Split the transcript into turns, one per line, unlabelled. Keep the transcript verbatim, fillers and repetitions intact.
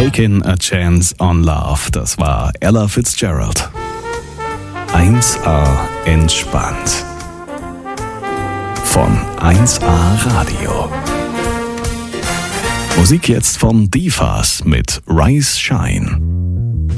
Taking a Chance on Love, das war Ella Fitzgerald. eins A entspannt. Von eins A Radio. Musik jetzt von Divas mit Rise Shine.